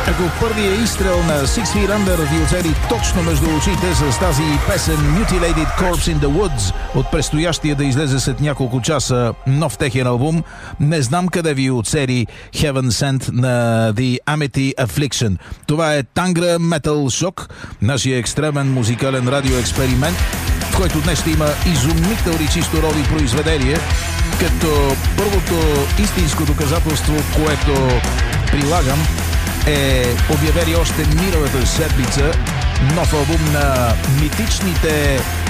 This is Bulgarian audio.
Ако първият изстрел на Six Feet Under ви оцели точно между очите с тази песен Mutilated Corpse in the Woods от предстоящия да излезе след няколко часа нов техен албум, не знам къде ви оцели Heaven Sent на The Amity Affliction. Това е Tangra Metal Shock, нашия екстремен музикален радиоексперимент, в който днес ще има изумителни чисто роди произведения, като първото истинско доказателство, което прилагам, обявили още миналата седмица нов албум на митичните